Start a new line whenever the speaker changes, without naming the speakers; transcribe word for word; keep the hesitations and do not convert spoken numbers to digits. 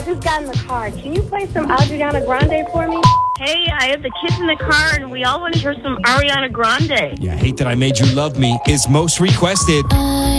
just got in the car. Can you play some Adriana Grande for me?
Hey, I have the kids in the car, and we all want to hear some Ariana Grande.
Yeah, Hate That I Made You Love Me is most requested.